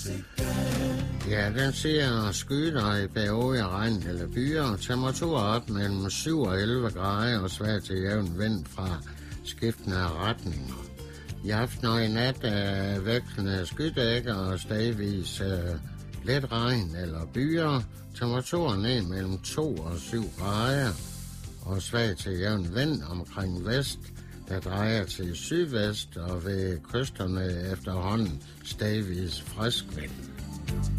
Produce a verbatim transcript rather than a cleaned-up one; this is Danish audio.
Ja, den siger skyder i perioder regn eller byer. Temperaturer op mellem syv og elleve grader og svag til jævn vind fra skiftende retninger. I aften og i nat er vekslende skydækker og stedvis øh, let regn eller byer. Temperaturen ned mellem to og syv grader og svag til jævn vind omkring vest, der drejer til sydvest og ved kysterne efterhånden stedvis frisk vind.